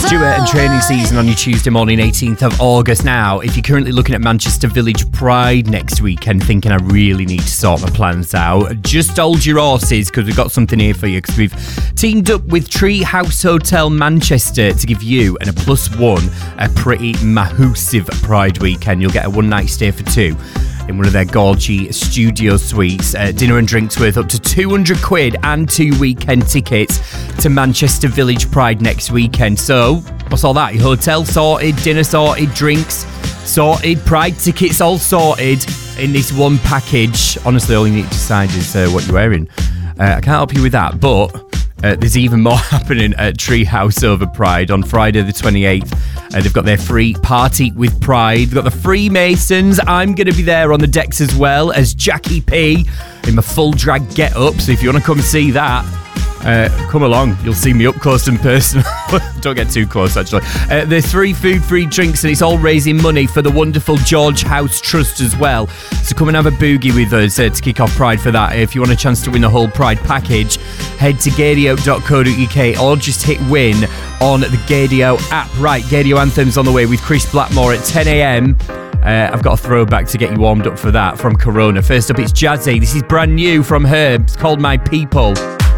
Stuart and training season on your Tuesday morning, 18th of August. Now, if you're currently looking at Manchester Village Pride next weekend, thinking I really need to sort my plans out, just hold your horses because we've got something here for you, because we've teamed up with Tree House Hotel Manchester to give you and a +1 a pretty massive Pride weekend. You'll get a one-night stay for two in one of their gorgy studio suites. Dinner and drinks worth up to £200 and 2 weekend tickets to Manchester Village Pride next weekend. So, what's all that? Your hotel sorted, dinner sorted, drinks sorted, Pride tickets all sorted in this one package. Honestly, all you need to decide is what you're wearing. I can't help you with that, but there's even more happening at Treehouse over Pride on Friday the 28th. They've got their free Party with Pride. They've got the Freemasons. I'm going to be there on the decks as well as Jackie P in my full drag get-up. So if you want to come see that, come along. You'll see me up close and personal. Don't get too close, actually. There's free food, free drinks, and it's all raising money for the wonderful George House Trust as well. So come and have a boogie with us to kick off Pride for that. If you want a chance to win the whole Pride package, head to gadio.co.uk or just hit win on the Gadio app. Right, Gadio Anthem's on the way with Chris Blackmore at 10 a.m. I've got a throwback to get you warmed up for that from Corona. First up, it's Jazzy. This is brand new from her. It's called My People.